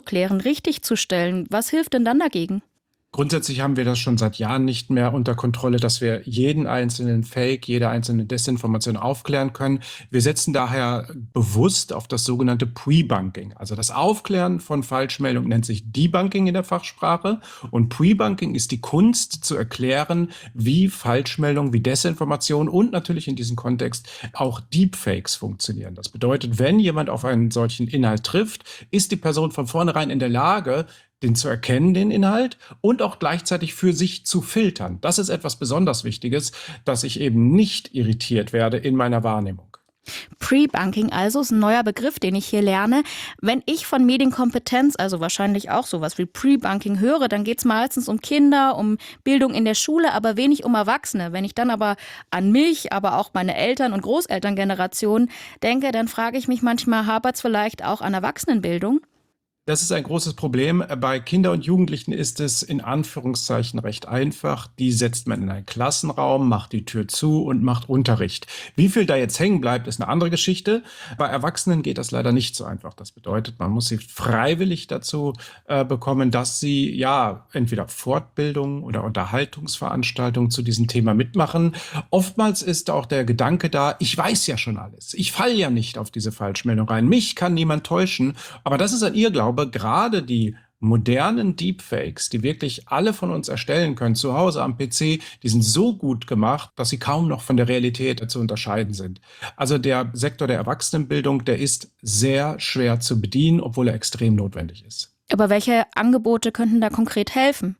aufzuklären, richtigzustellen. Was hilft denn dann dagegen? Grundsätzlich haben wir das schon seit Jahren nicht mehr unter Kontrolle, dass wir jeden einzelnen Fake, jede einzelne Desinformation aufklären können. Wir setzen daher bewusst auf das sogenannte Pre-Bunking. Also das Aufklären von Falschmeldungen nennt sich Debunking in der Fachsprache. Und Pre-Bunking ist die Kunst zu erklären, wie Falschmeldungen, wie Desinformation und natürlich in diesem Kontext auch Deepfakes funktionieren. Das bedeutet, wenn jemand auf einen solchen Inhalt trifft, ist die Person von vornherein in der Lage, den zu erkennen, den Inhalt, und auch gleichzeitig für sich zu filtern. Das ist etwas besonders Wichtiges, dass ich eben nicht irritiert werde in meiner Wahrnehmung. Pre-Bunking also ist ein neuer Begriff, den ich hier lerne. Wenn ich von Medienkompetenz, also wahrscheinlich auch sowas wie Pre-Bunking höre, dann geht es meistens um Kinder, um Bildung in der Schule, aber wenig um Erwachsene. Wenn ich dann aber an mich, aber auch meine Eltern- und Großelterngeneration denke, dann frage ich mich manchmal, hapert es vielleicht auch an Erwachsenenbildung? Das ist ein großes Problem. Bei Kindern und Jugendlichen ist es in Anführungszeichen recht einfach. Die setzt man in einen Klassenraum, macht die Tür zu und macht Unterricht. Wie viel da jetzt hängen bleibt, ist eine andere Geschichte. Bei Erwachsenen geht das leider nicht so einfach. Das bedeutet, man muss sie freiwillig dazu bekommen, dass sie ja entweder Fortbildung oder Unterhaltungsveranstaltungen zu diesem Thema mitmachen. Oftmals ist auch der Gedanke da, ich weiß ja schon alles. Ich falle ja nicht auf diese Falschmeldung rein. Mich kann niemand täuschen. Aber das ist ein Irrglaube. Gerade die modernen Deepfakes, die wirklich alle von uns erstellen können, zu Hause am PC, die sind so gut gemacht, dass sie kaum noch von der Realität zu unterscheiden sind. Also der Sektor der Erwachsenenbildung, der ist sehr schwer zu bedienen, obwohl er extrem notwendig ist. Aber welche Angebote könnten da konkret helfen?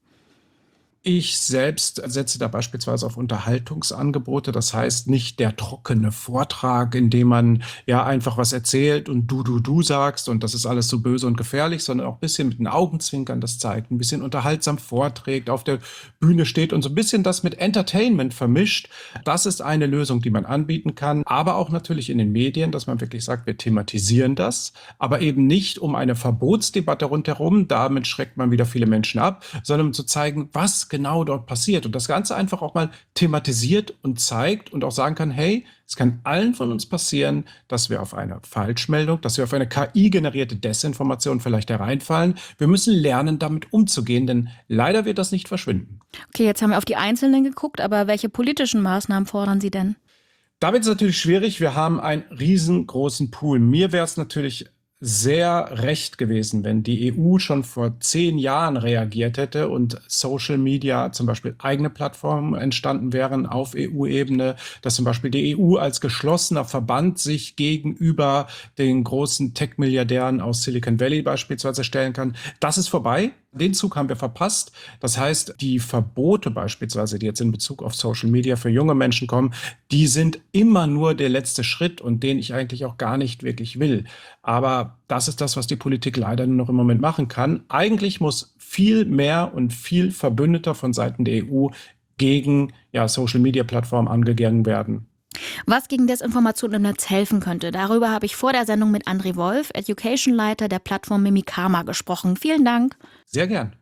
Ich selbst setze da beispielsweise auf Unterhaltungsangebote. Das heißt, nicht der trockene Vortrag, in dem man ja einfach was erzählt und du sagst und das ist alles so böse und gefährlich, sondern auch ein bisschen mit den Augenzwinkern das zeigt, ein bisschen unterhaltsam vorträgt, auf der Bühne steht und so ein bisschen das mit Entertainment vermischt. Das ist eine Lösung, die man anbieten kann, aber auch natürlich in den Medien, dass man wirklich sagt, wir thematisieren das, aber eben nicht um eine Verbotsdebatte rundherum, damit schreckt man wieder viele Menschen ab, sondern um zu zeigen, was genau dort passiert und das Ganze einfach auch mal thematisiert und zeigt und auch sagen kann, hey, es kann allen von uns passieren, dass wir auf eine Falschmeldung, dass wir auf eine KI-generierte Desinformation vielleicht hereinfallen. Wir müssen lernen, damit umzugehen, denn leider wird das nicht verschwinden. Okay, jetzt haben wir auf die Einzelnen geguckt, aber welche politischen Maßnahmen fordern Sie denn? Da wird es natürlich schwierig. Wir haben einen riesengroßen Pool. Mir wäre es natürlich sehr recht gewesen, wenn die EU schon vor 10 Jahren reagiert hätte und Social Media, zum Beispiel eigene Plattformen entstanden wären auf EU-Ebene, dass zum Beispiel die EU als geschlossener Verband sich gegenüber den großen Tech-Milliardären aus Silicon Valley beispielsweise stellen kann. Das ist vorbei. Den Zug haben wir verpasst. Das heißt, die Verbote beispielsweise, die jetzt in Bezug auf Social Media für junge Menschen kommen, die sind immer nur der letzte Schritt und den ich eigentlich auch gar nicht wirklich will. Aber das ist das, was die Politik leider nur noch im Moment machen kann. Eigentlich muss viel mehr und viel verbündeter von Seiten der EU gegen Social-Media-Plattformen angegangen werden. Was gegen Desinformation im Netz helfen könnte, darüber habe ich vor der Sendung mit André Wolf, Education-Leiter der Plattform Mimikama, gesprochen. Vielen Dank. Sehr gern.